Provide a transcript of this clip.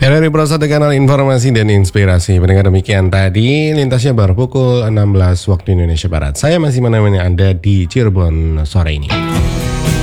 Ya, dari Pro1 Kanal Informasi dan Inspirasi. Pendengar, demikian tadi lintasnya baru pukul 16 waktu Indonesia Barat. Saya masih menemani Anda di Cirebon sore ini.